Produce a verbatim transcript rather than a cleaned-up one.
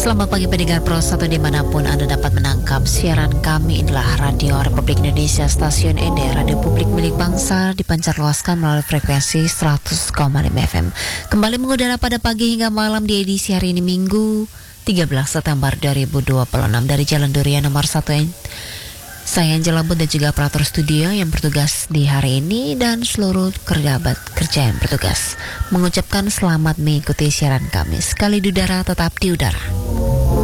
Selamat pagi pendengar Pro satu dimanapun Anda dapat menangkap siaran kami. Inilah Radio Republik Indonesia, stasiun N D Radio Publik milik bangsa, dipancarluaskan melalui frekuensi seratus koma lima F M. Kembali mengudara pada pagi hingga malam di edisi hari ini Minggu tiga belas September dua ribu dua puluh enam dari Jalan Durian nomor satu. Saya Angela Bud dan juga operator studio yang bertugas di hari ini dan seluruh kerabat kerja yang bertugas mengucapkan selamat mengikuti siaran kami. Sekali di udara tetap di udara.